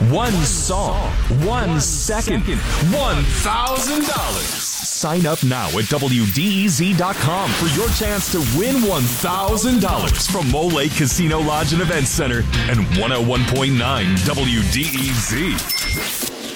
1 song, 1 second, $1,000. Sign up now at WDEZ.com for your chance to win $1,000 from Mole Lake Casino Lodge and Events Center and 101.9 WDEZ.